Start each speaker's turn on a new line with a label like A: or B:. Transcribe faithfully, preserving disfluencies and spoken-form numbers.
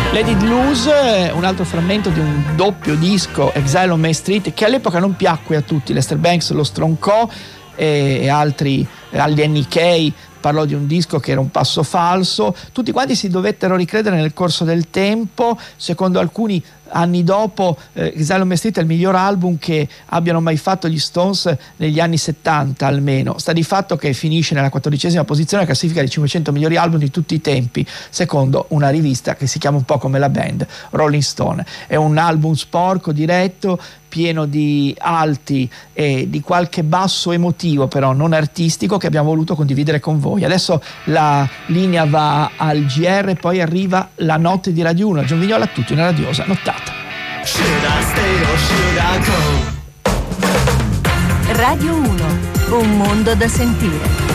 A: Lady Blues, un altro frammento di un doppio disco, Exile on Main Street, che all'epoca non piacque a tutti. Lester Banks lo stroncò e, e altri, agli N K parlò di un disco che era un passo falso. Tutti quanti si dovettero ricredere nel corso del tempo. Secondo alcuni, anni dopo, eh, Exile on Main Street è il miglior album che abbiano mai fatto gli Stones negli anni settanta almeno. Sta di fatto che finisce nella quattordicesima posizione alla classifica dei cinquecento migliori album di tutti i tempi, secondo una rivista che si chiama un po' come la band, Rolling Stone. È un album sporco, diretto, pieno di alti e di qualche basso emotivo, però non artistico, che abbiamo voluto condividere con voi. Adesso la linea va al G R, poi arriva la notte di Radio uno. John Vignola a tutti, una radiosa nottata.
B: Radio uno, un mondo da sentire.